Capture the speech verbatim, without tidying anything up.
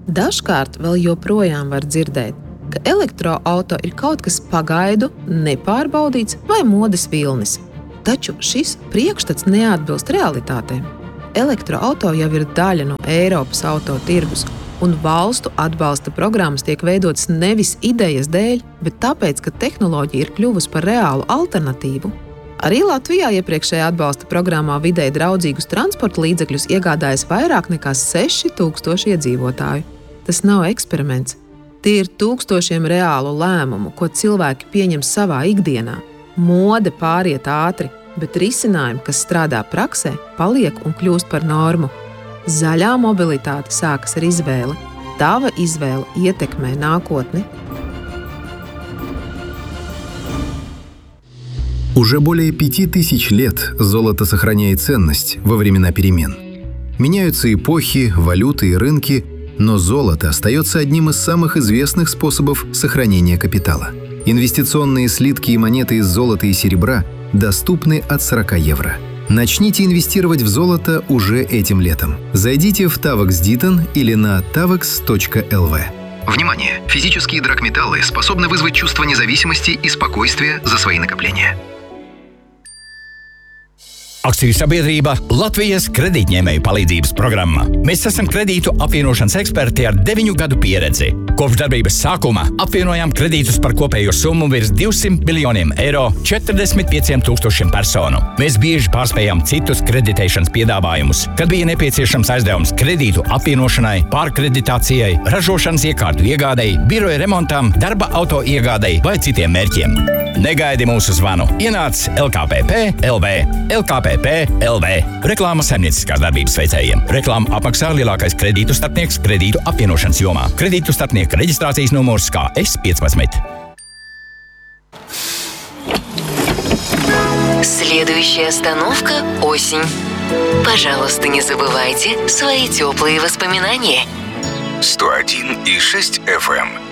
Dažkārt vēl joprojām var dzirdēt, ka elektroauto ir kaut kas pagaidu, nepārbaudīts vai modes vilnis. Taču šis priekšstats neatbilst realitātēm. Elektroauto jau ir daļa no Eiropas auto tirgus, un valstu atbalsta programmas tiek veidotas nevis idejas dēļ, bet tāpēc, ka tehnoloģija ir kļuvusi par reālu alternatīvu. Arī Latvijā iepriekšējā atbalsta programmā videi draudzīgus transporta līdzekļus iegādājas vairāk nekā seši tūkstoši iedzīvotāju. Tas nav eksperiments. Tie ir tūkstošiem reālu lēmumu, ko cilvēki pieņem savā ikdienā. Mode pāriet ātri, bet risinājumi, kas strādā praksē, paliek un kļūst par normu. Zaļā mobilitāte sākas ar izvēli. Tava izvēle ietekmē nākotni. Уже более пяти тысяч лет золото сохраняет ценность во времена перемен. Меняются эпохи, валюты и рынки, но золото остается одним из самых известных способов сохранения капитала. Инвестиционные слитки и монеты из золота и серебра доступны от сорока евро. Начните инвестировать в золото уже этим летом. Зайдите в Tavax Diton или на tavax точка эл ви. Внимание! Физические драгметаллы способны вызвать чувство независимости и спокойствия за свои накопления. Akciju sabiedrība Latvijas kredītņēmēju palīdzības programma. Mēs esam kredītu apvienošanas eksperti ar deviņu gadu pieredzi. Kopš darbības sākuma apvienojām kredītus par kopējo summu virs divsimt miljoniem eiro četrdesmit pieciem tūkstošiem personu. Mēs bieži pārspējām citus kreditēšanas piedāvājumus, kad bija nepieciešams aizdevums kredītu apvienošanai, pārkreditācijai, ražošanas iekārtu iegādei, biroja remontam, darba auto iegādei vai citiem mērķiem. Negaidi mūsu zvanu. Ienāc L K P P L V. L K P P L V. Reklāma saimnieciskās darbības veicējiem. Reklāmu apmaksā lielākais kredītu starpnieks kredītu apvienošanas jomā. Kredītu starpnieka reģistrācijas numurs K S пятнадцать. Следующая остановка – осень. Пожалуйста, не забывайте свои теплые воспоминания. сто один и шесть эф эм